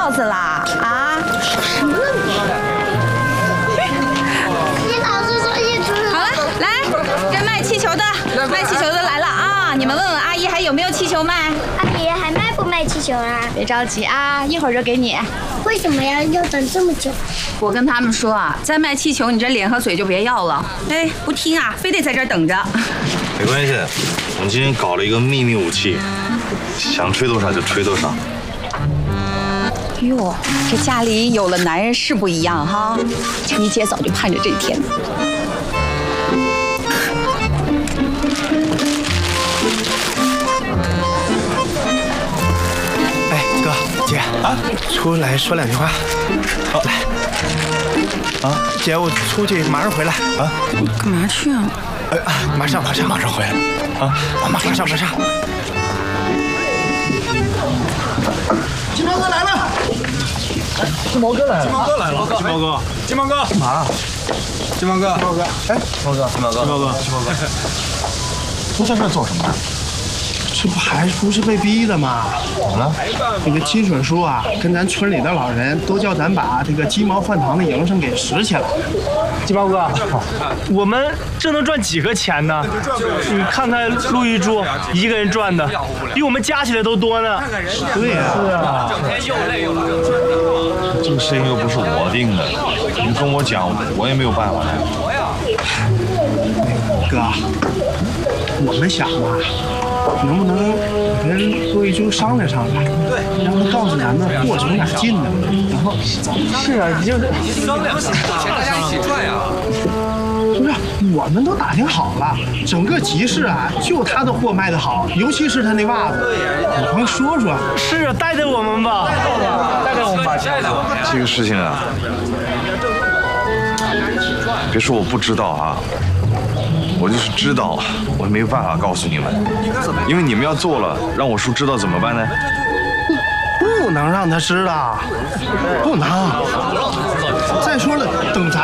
帽子啦？啊？ 什么？你老是说一直。 好了，来，这卖气球的来了啊！你们问问阿姨还有没有气球卖？ 阿姨还卖不卖气球啊？ 别着急啊，一会儿就给你。 为什么要等这么久？ 我跟他们说啊，再卖气球，你这脸和嘴就别要了。哎，不听啊，非得在这儿等着。 没关系，我们今天搞了一个秘密武器，想吹多少就吹多少。 哟，这家里有了男人是不一样哈。你姐早就盼着这一天呢。 哎，哥姐啊，出来说两句话。好，来。啊，姐，我出去马上回来啊。 干嘛去啊？ 马上回来。啊，马上。 金毛哥来了！ 金毛哥来了！ 金毛哥，干嘛？金毛哥，哎，金毛哥， 都在这做什么？ 这不是被逼的吗？ 怎么了？ 那个金水叔啊，跟咱村里的老人都叫咱把这个鸡毛饭堂的营生给拾起来。 金毛哥，我们这能赚几个钱呢？你看看陆玉珠一个人赚的，比我们加起来都多呢。 对呀， 是啊。 这个事情又不是我定的，你跟我讲，我也没有办法。 哥，我们想啊，能不能跟陆玉珠商量商量，让他告诉咱们货从哪进的，然后是啊，你就是商量，大家一起赚呀。 不是，我们都打听好了，整个集市啊，就他的货卖得好，尤其是他那袜子。你快说说。 是啊，带带我们吧，带带我们吧， 这个事情啊，别说我不知道啊，我就是知道，我也没有办法告诉你们，因为你们要做了，让我叔知道怎么办呢？ 不能让他知道，不能。再说了，等咱